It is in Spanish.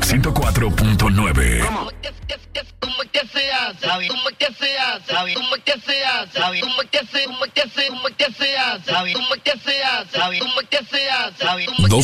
104.9. ¿Cómo es que se hace? ¿Cómo es que se hace? ¿Cómo es que se hace? ¿Cómo es que se hace? ¿Cómo es que se hace? ¿Cómo es que se hace? ¿Cómo es que se hace?